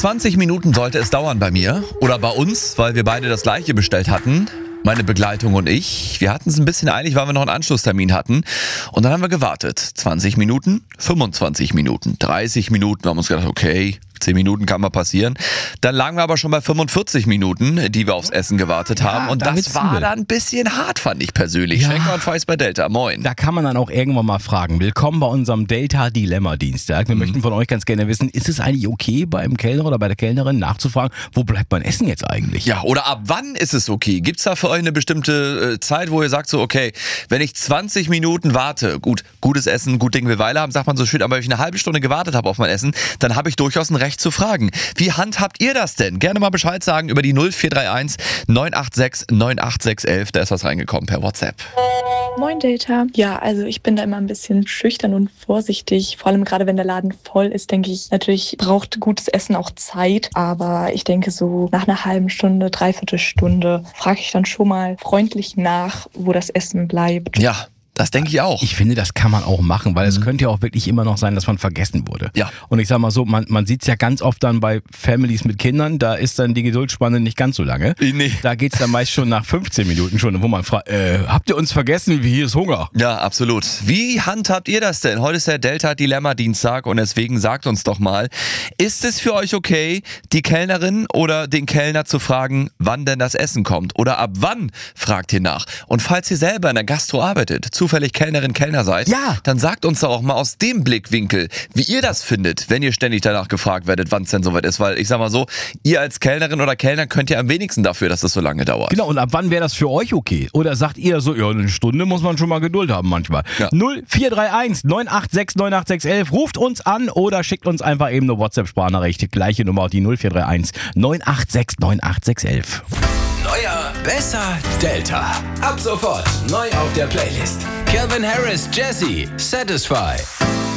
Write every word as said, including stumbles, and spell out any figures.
zwanzig Minuten sollte es dauern bei mir oder bei uns, weil wir beide das gleiche bestellt hatten. Meine Begleitung und ich. Wir hatten es ein bisschen eilig, weil wir noch einen Anschlusstermin hatten. Und dann haben wir gewartet. zwanzig Minuten, fünfundzwanzig Minuten, dreißig Minuten. Wir haben uns gedacht, okay, zehn Minuten kann mal passieren. Dann lagen wir aber schon bei fünfundvierzig Minuten, die wir aufs Essen gewartet haben. Ja, und da das wird's war übel. dann ein bisschen hart, fand ich persönlich. Ja. Schenker und Feist bei Delta, moin. Da kann man dann auch irgendwann mal fragen. Willkommen bei unserem Delta-Dilemma-Dienstag. Wir mhm. möchten von euch ganz gerne wissen, ist es eigentlich okay, beim Kellner oder bei der Kellnerin nachzufragen, wo bleibt mein Essen jetzt eigentlich? Ja, oder ab wann ist es okay? Gibt es da für euch eine bestimmte äh, Zeit, wo ihr sagt so, okay, wenn ich zwanzig Minuten warte, gut, gutes Essen, gut Ding will Weile haben, sagt man so schön, aber wenn ich eine halbe Stunde gewartet habe auf mein Essen, dann habe ich durchaus ein Recht zu fragen. Wie handhabt ihr das denn? Gerne mal Bescheid sagen über die null vier drei eins neun acht sechs neun acht sechs eins. Da ist was reingekommen per WhatsApp. Moin Delta. Ja, also ich bin da immer ein bisschen schüchtern und vorsichtig. Vor allem gerade wenn der Laden voll ist, denke ich, natürlich braucht gutes Essen auch Zeit. Aber ich denke so nach einer halben Stunde, dreiviertel Stunde frage ich dann schon mal freundlich nach, wo das Essen bleibt. Ja. Das denke ich auch. Ich finde, das kann man auch machen, weil es mhm. könnte ja auch wirklich immer noch sein, dass man vergessen wurde. Ja. Und ich sag mal so, man, man sieht es ja ganz oft dann bei Families mit Kindern, da ist dann die Geduldsspanne nicht ganz so lange. Nee. Da geht es dann meist schon nach fünfzehn Minuten schon, wo man fragt, äh, habt ihr uns vergessen, hier ist Hunger? Ja, absolut. Wie handhabt ihr das denn? Heute ist der Delta-Dilemma-Dienstag und deswegen sagt uns doch mal, ist es für euch okay, die Kellnerin oder den Kellner zu fragen, wann denn das Essen kommt? Oder ab wann fragt ihr nach? Und falls ihr selber in der Gastro arbeitet, zufällig Kellnerin, Kellner seid, ja. dann sagt uns doch auch mal aus dem Blickwinkel, wie ihr das findet, wenn ihr ständig danach gefragt werdet, wann es denn soweit ist. Weil ich sag mal so, ihr als Kellnerin oder Kellner könnt ja am wenigsten dafür, dass das so lange dauert. Genau, und ab wann wäre das für euch okay? Oder sagt ihr so, ja, eine Stunde muss man schon mal Geduld haben manchmal. Ja. null vier drei eins neun acht sechs neun acht sechs eins, ruft uns an oder schickt uns einfach eben eine WhatsApp-Sprachnachricht. Gleiche Nummer, die null vier drei eins neun acht sechs neun acht sechs eins. Neuer, besser, Delta. Ab sofort neu auf der Playlist. Calvin Harris, Jesse, Satisfy.